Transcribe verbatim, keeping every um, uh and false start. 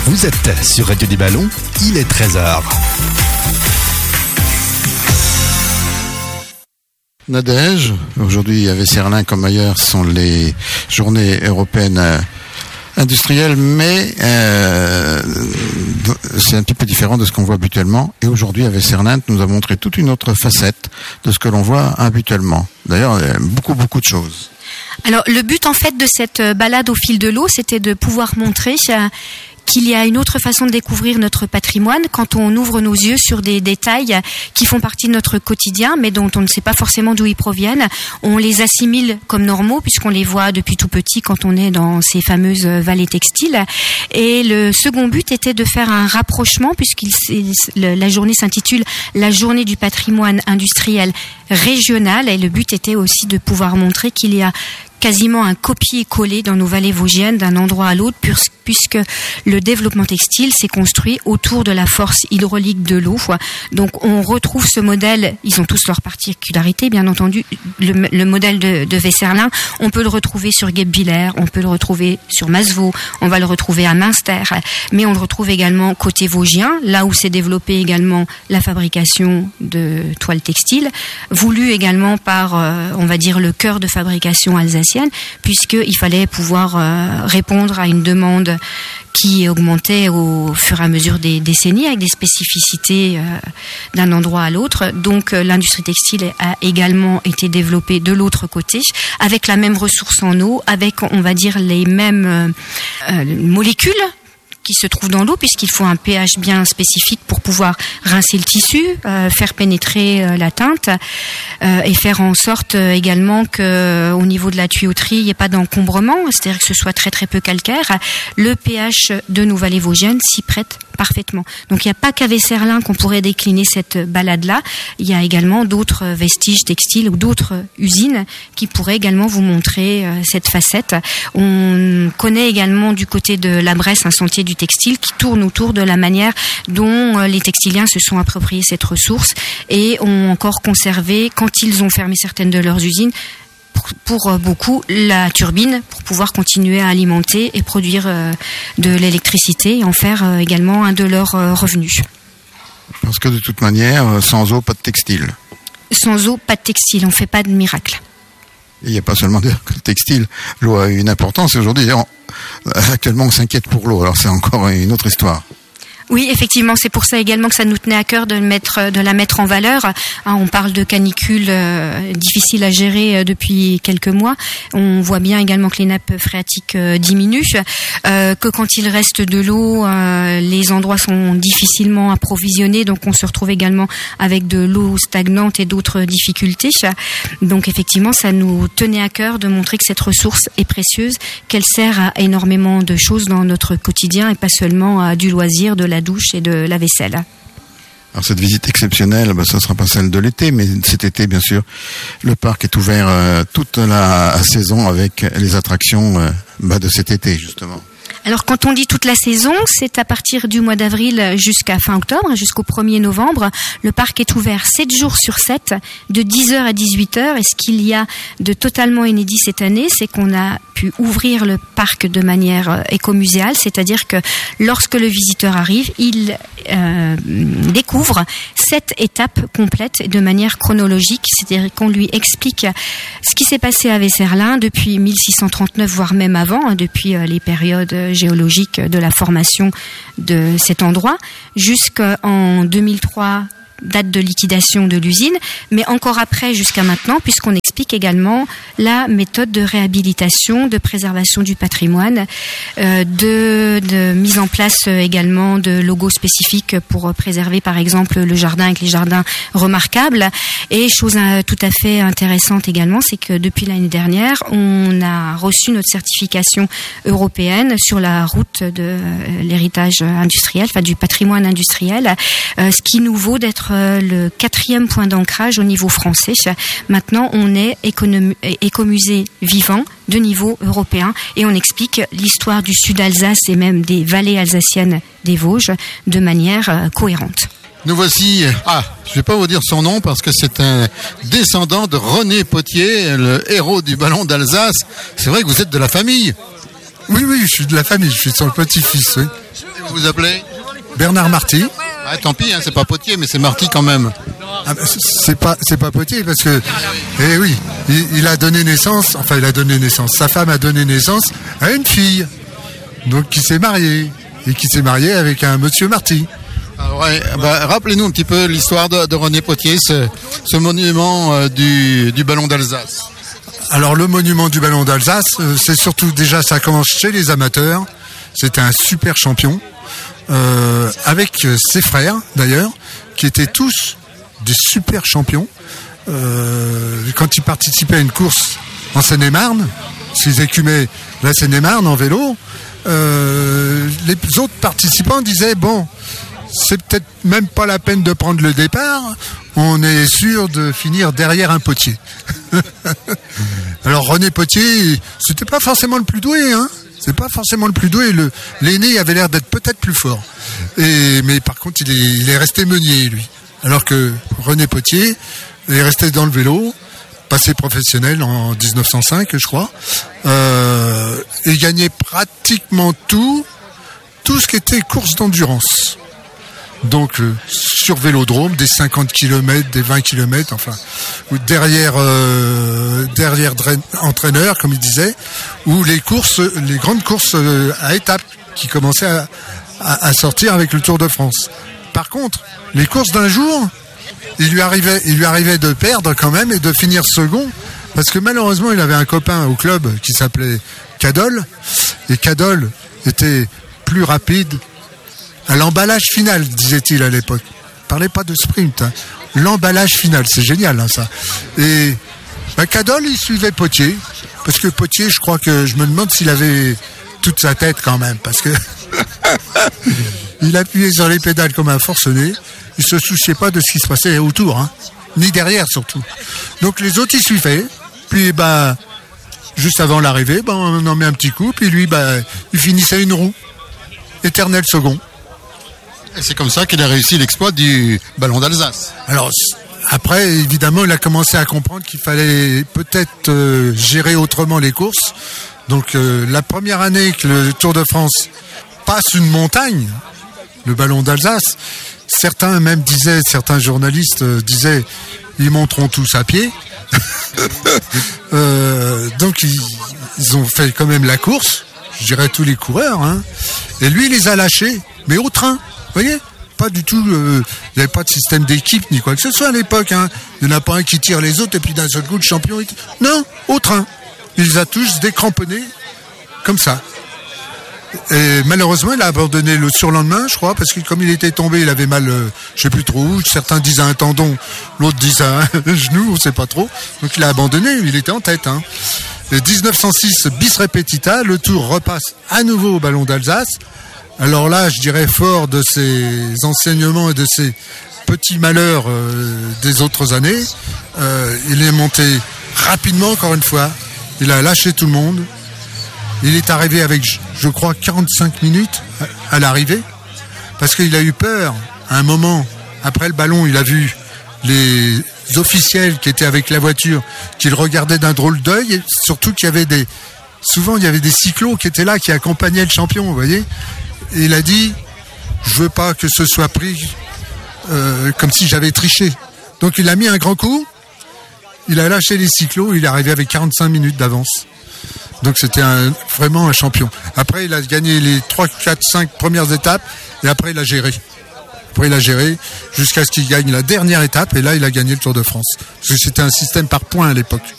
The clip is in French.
Vous êtes sur Radio des Ballons, il est treize heures. Nadège, aujourd'hui à Vesserlin comme ailleurs sont les journées européennes industrielles, mais euh, c'est un petit peu différent de ce qu'on voit habituellement. Et aujourd'hui à Vesserlin nous a montré toute une autre facette de ce que l'on voit habituellement. D'ailleurs, beaucoup beaucoup de choses. Alors le but en fait de cette balade au fil de l'eau, c'était de pouvoir montrer euh, qu'il y a une autre façon de découvrir notre patrimoine quand on ouvre nos yeux sur des détails qui font partie de notre quotidien, mais dont on ne sait pas forcément d'où ils proviennent. On les assimile comme normaux puisqu'on les voit depuis tout petit quand on est dans ces fameuses vallées textiles. Et le second but était de faire un rapprochement, puisqu'il la journée s'intitule La journée du patrimoine industriel régional, et le but était aussi de pouvoir montrer qu'il y a quasiment un copier-coller dans nos vallées vosgiennes d'un endroit à l'autre, puisque le développement textile s'est construit autour de la force hydraulique de l'eau. Donc on retrouve ce modèle, ils ont tous leurs particularités bien entendu, le, le modèle de, de Vesserlin, on peut le retrouver sur Guebwiller, on peut le retrouver sur Masevaux, on va le retrouver à Münster, mais on le retrouve également côté vosgien, là où s'est développée également la fabrication de toiles textiles, voulu également par, euh, on va dire, le cœur de fabrication alsacienne, puisqu'il fallait pouvoir euh, répondre à une demande qui augmentait au fur et à mesure des décennies avec des spécificités euh, d'un endroit à l'autre. Donc euh, l'industrie textile a également été développée de l'autre côté, avec la même ressource en eau, avec, on va dire, les mêmes euh, euh, molécules qui se trouve dans l'eau, puisqu'il faut un pH bien spécifique pour pouvoir rincer le tissu, euh, faire pénétrer euh, la teinte euh, et faire en sorte euh, également que euh, au niveau de la tuyauterie, il n'y ait pas d'encombrement, c'est-à-dire que ce soit très très peu calcaire. Le pH de nos vallées vosgiennes s'y prête parfaitement. Donc il n'y a pas qu'à Vesserlin qu'on pourrait décliner cette balade-là, il y a également d'autres vestiges textiles ou d'autres usines qui pourraient également vous montrer euh, cette facette. On connaît également du côté de la Bresse un sentier du textile qui tourne autour de la manière dont les textiliens se sont appropriés cette ressource et ont encore conservé, quand ils ont fermé certaines de leurs usines, pour, pour beaucoup la turbine pour pouvoir continuer à alimenter et produire euh, de l'électricité et en faire euh, également un de leurs euh, revenus. Parce que de toute manière, sans eau, pas de textile. Sans eau, pas de textile, on ne fait pas de miracle. Il n'y a pas seulement le textile, l'eau a une importance. Aujourd'hui, on, actuellement, on s'inquiète pour l'eau. Alors, c'est encore une autre histoire. Oui, effectivement, c'est pour ça également que ça nous tenait à cœur de mettre, de la mettre en valeur. Hein, on parle de canicules euh, difficiles à gérer euh, depuis quelques mois. On voit bien également que les nappes phréatiques euh, diminuent, euh, que quand il reste de l'eau, euh, les endroits sont difficilement approvisionnés. Donc, on se retrouve également avec de l'eau stagnante et d'autres difficultés. Donc, effectivement, ça nous tenait à cœur de montrer que cette ressource est précieuse, qu'elle sert à énormément de choses dans notre quotidien et pas seulement à du loisir, de la douche et de la vaisselle. Alors cette visite exceptionnelle, ben, ça ne sera pas celle de l'été, mais cet été, bien sûr, le parc est ouvert euh, toute la saison avec les attractions euh, ben, de cet été, justement. Alors quand on dit toute la saison, c'est à partir du mois d'avril jusqu'à fin octobre, jusqu'au premier novembre. Le parc est ouvert sept jours sur sept, de dix heures à dix-huit heures. Et ce qu'il y a de totalement inédit cette année, c'est qu'on a pu ouvrir le parc de manière écomuséale, c'est-à-dire que lorsque le visiteur arrive, il euh, découvre sept étapes complètes de manière chronologique, c'est-à-dire qu'on lui explique ce qui s'est passé à Vesserlin depuis mille six cent trente-neuf, voire même avant, hein, depuis euh, les périodes géologique de la formation de cet endroit jusqu'en deux mille trois, date de liquidation de l'usine, mais encore après jusqu'à maintenant, puisqu'on explique également la méthode de réhabilitation, de préservation du patrimoine, euh, de, de mise en place également de logos spécifiques pour préserver par exemple le jardin avec les jardins remarquables. Et chose tout à fait intéressante également, c'est que depuis l'année dernière, on a reçu notre certification européenne sur la route de l'héritage industriel, enfin du patrimoine industriel, euh, ce qui nous vaut d'être le quatrième point d'ancrage au niveau français. Maintenant, on est économ- écomusée vivant de niveau européen et on explique l'histoire du sud Alsace et même des vallées alsaciennes des Vosges de manière euh, cohérente. Nous voici, ah, je ne vais pas vous dire son nom parce que c'est un descendant de René Potier, le héros du ballon d'Alsace. C'est vrai que vous êtes de la famille. Oui, oui, je suis de la famille, je suis son petit-fils, oui. Et vous vous appelez Bernard Marty. Ah, tant pis, hein, c'est pas Potier, mais c'est Marty quand même. Ah, c'est pas, c'est pas Potier parce que, eh oui, il, il a donné naissance, enfin il a donné naissance, sa femme a donné naissance à une fille, donc qui s'est mariée et qui s'est mariée avec un monsieur Marty. Ah ouais, bah, rappelez-nous un petit peu l'histoire de, de René Potier, ce, ce monument euh, du, du ballon d'Alsace. Alors le monument du ballon d'Alsace, euh, c'est surtout déjà ça commence chez les amateurs. C'était un super champion euh, avec ses frères d'ailleurs, qui étaient tous des super champions. Euh, quand ils participaient à une course en Seine-et-Marne, s'ils écumaient la Seine-et-Marne en vélo, euh, les autres participants disaient bon, c'est peut-être même pas la peine de prendre le départ, on est sûr de finir derrière un Potier. Alors René Potier, c'était pas forcément le plus doué, hein. C'est pas forcément le plus doué. Le, l'aîné avait l'air d'être peut-être plus fort. Et, mais par contre, il est, il est resté meunier, lui. Alors que René Potier est resté dans le vélo, passé professionnel en dix-neuf cent cinq, je crois, euh, et gagnait pratiquement tout, tout ce qui était course d'endurance. Donc euh, sur vélodrome, des cinquante kilomètres, des vingt kilomètres, enfin, ou derrière euh, derrière drain, entraîneur, comme il disait, ou les courses, les grandes courses euh, à étapes qui commençaient à, à, à sortir avec le Tour de France. Par contre, les courses d'un jour, il lui arrivait, il lui arrivait de perdre quand même et de finir second, parce que malheureusement, il avait un copain au club qui s'appelait Cadol, et Cadol était plus rapide à l'emballage final, disait-il à l'époque. Parlez pas de sprint, hein. L'emballage final, c'est génial, hein, ça. Et bah, Cadol, il suivait Potier, parce que Potier, je crois que je me demande s'il avait toute sa tête quand même, parce que il appuyait sur les pédales comme un forcené. Il se souciait pas de ce qui se passait autour, hein, ni derrière surtout. Donc les autres, ils suivaient. Puis bah, juste avant l'arrivée, bah, on en met un petit coup. Puis lui, bah, il finissait une roue, éternel second. Et c'est comme ça qu'il a réussi l'exploit du ballon d'Alsace. Alors après, évidemment, il a commencé à comprendre qu'il fallait peut-être euh, gérer autrement les courses. Donc euh, la première année que le Tour de France passe une montagne, le ballon d'Alsace, certains même disaient, certains journalistes euh, disaient, ils monteront tous à pied. euh, donc ils, ils ont fait quand même la course, je dirais tous les coureurs, hein. Et lui, il les a lâchés, mais au train. Vous voyez, pas du tout, il euh, n'y avait pas de système d'équipe ni quoi que ce soit à l'époque. Hein. Il n'y en a pas un qui tire les autres et puis d'un seul coup le champion. Il... Non, au train. Il les a tous décramponnés comme ça. Et malheureusement, il a abandonné le surlendemain, je crois, parce que comme il était tombé, il avait mal, euh, je sais plus trop où. Certains disent à un tendon, l'autre disent à un genou, on sait pas trop. Donc il a abandonné, il était en tête. Hein. Et dix-neuf cent six, bis repetita, le Tour repasse à nouveau au ballon d'Alsace. Alors là, je dirais fort de ses enseignements et de ses petits malheurs euh, des autres années. Euh, il est monté rapidement, encore une fois. Il a lâché tout le monde. Il est arrivé avec, je crois, quarante-cinq minutes à, à l'arrivée. Parce qu'il a eu peur. À un moment, après le ballon, il a vu les officiels qui étaient avec la voiture, qui le regardaient d'un drôle d'œil. Et surtout qu'il y avait des... Souvent, il y avait des cyclos qui étaient là, qui accompagnaient le champion, vous voyez. Et il a dit, je veux pas que ce soit pris euh, comme si j'avais triché. Donc il a mis un grand coup, il a lâché les cyclos, il est arrivé avec quarante-cinq minutes d'avance. Donc c'était un, vraiment un champion. Après il a gagné les trois, quatre, cinq premières étapes et après il a géré. Après il a géré jusqu'à ce qu'il gagne la dernière étape et là il a gagné le Tour de France. Parce que c'était un système par points à l'époque.